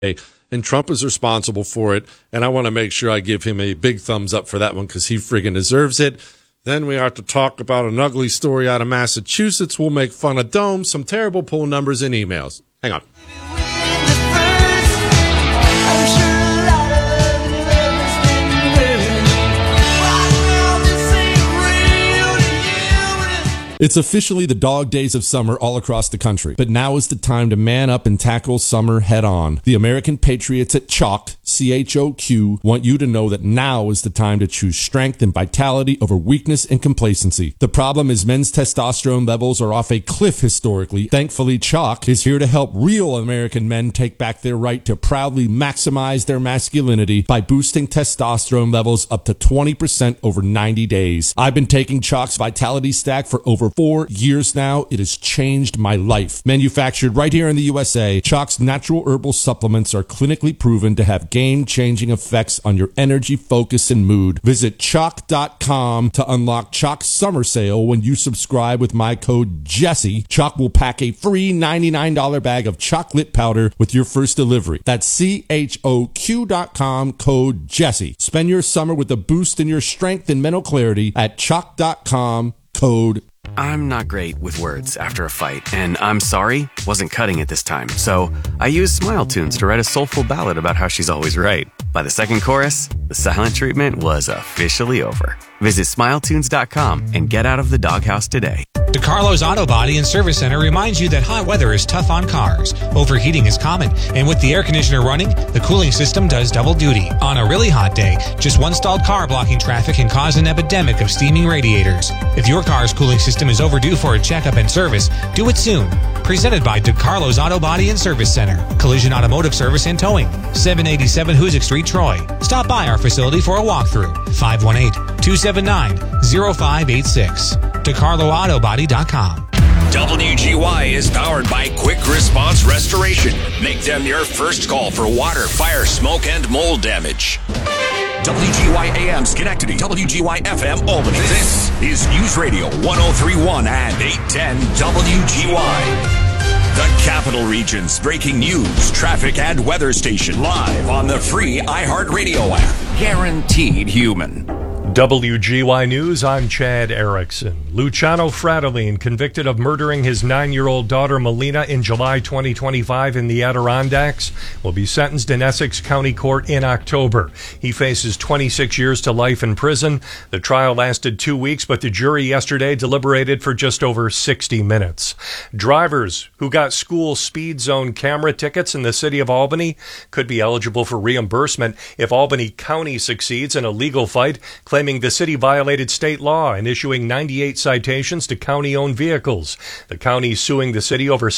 And Trump is responsible for it, and I want to make sure I give him a big thumbs up for that one because he friggin' deserves it. Then we have to talk about an ugly story out of Massachusetts. We'll make fun of Dome, some terrible poll numbers and emails. Hang on. It's officially the dog days of summer all across the country, but now is the time to man up and tackle summer head on. The American Patriots at Chalk, CHOQ, want you to know that now is the time to choose strength and vitality over weakness and complacency. The problem is men's testosterone levels are off a cliff historically. Thankfully, Chalk is here to help real American men take back their right to proudly maximize their masculinity by boosting testosterone levels up to 20% over 90 days. I've been taking Chalk's Vitality Stack for over 4 years now. It has changed my life. Manufactured right here in the USA, Chalk's natural herbal supplements are clinically proven to have game-changing effects on your energy, focus, and mood. Visit Chalk.com to unlock Chalk's summer sale. When you subscribe with my code Jesse, Chalk will pack a free $99 bag of chocolate powder with your first delivery. That's CHOQ.com, code Jesse. Spend your summer with a boost in your strength and mental clarity at Chalk.com, code I'm not great with words after a fight, and I'm sorry wasn't cutting it this time. So I used Smile Tunes to write a soulful ballad about how she's always right. By the second chorus, the silent treatment was officially over. Visit SmileTunes.com and get out of the doghouse today. DeCarlo's Auto Body and Service Center reminds you that hot weather is tough on cars. Overheating is common, and with the air conditioner running, the cooling system does double duty. On a really hot day, just one stalled car blocking traffic can cause an epidemic of steaming radiators. If your car's cooling system is overdue for a checkup and service, do it soon. Presented by DeCarlo's Auto Body and Service Center. Collision Automotive Service and Towing. 787 Hoosick Street, Troy. Stop by our facility for a walkthrough. 518-279-0586. DeCarloAutoBody.com. WGY is powered by Quick Response Restoration. Make them your first call for water, fire, smoke, and mold damage. WGY AM Schenectady, WGY FM Albany. This is News Radio 1031 and 810 WGY. The Capital Region's breaking news, traffic, and weather station live on the free iHeartRadio app. Guaranteed human. WGY News, I'm Chad Erickson. Luciano Fratelline, convicted of murdering his 9-year-old daughter Melina in July 2025 in the Adirondacks, will be sentenced in Essex County Court in October. He faces 26 years to life in prison. The trial lasted 2 weeks, but the jury yesterday deliberated for just over 60 minutes. Drivers who got school speed zone camera tickets in the city of Albany could be eligible for reimbursement if Albany County succeeds in a legal fight claiming the city violated state law and issuing 98 citations to county-owned vehicles. The county suing the city over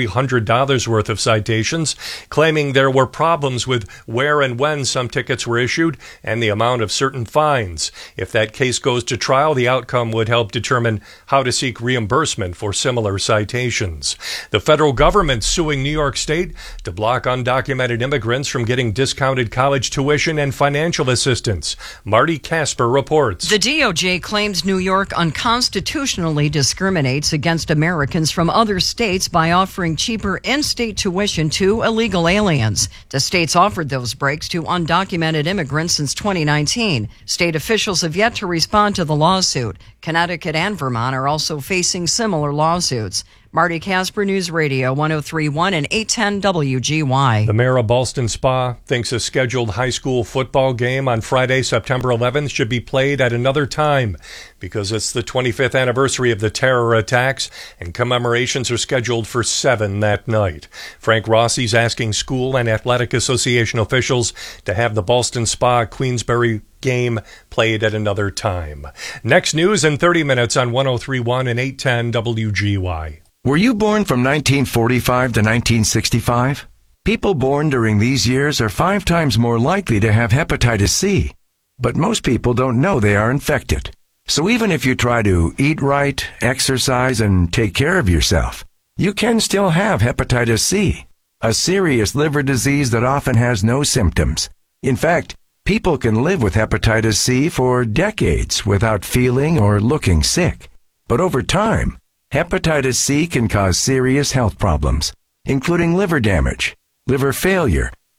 $7,300 worth of citations, claiming there were problems with where and when some tickets were issued and the amount of certain fines. If that case goes to trial, the outcome would help determine how to seek reimbursement for similar citations. The federal government suing New York State to block undocumented immigrants from getting discounted college tuition and financial assistance. Marty Casper reports. The DOJ claims New York unconstitutionally discriminates against Americans from other states by offering cheaper in-state tuition to illegal aliens. The states offered those breaks to undocumented immigrants since 2019. State officials have yet to respond to the lawsuit. Connecticut and Vermont are also facing similar lawsuits. Marty Casper, News Radio 1031 and 810 WGY. The mayor of Ballston Spa thinks a scheduled high school football game on Friday, September 11th should be played at another time because it's the 25th anniversary of the terror attacks and commemorations are scheduled for 7 that night. Frank Rossi's asking school and athletic association officials to have the Ballston Spa Queensbury game played at another time. Next news in 30 minutes on 1031 and 810 WGY. Were you born from 1945 to 1965? People born during these years are 5 times more likely to have hepatitis C. But most people don't know they are infected. So even if you try to eat right, exercise, and take care of yourself, you can still have hepatitis C, a serious liver disease that often has no symptoms. In fact, people can live with hepatitis C for decades without feeling or looking sick. But over time, hepatitis C can cause serious health problems, including liver damage, liver failure,